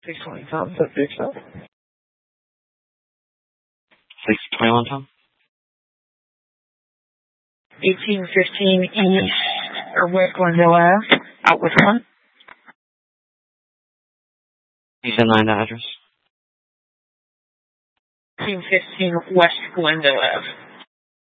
620 Tom, so big stuff. 621 Tom. 1815 East or West Glendale Ave, out with one. You said 9 address. 1815 West Glendale Ave.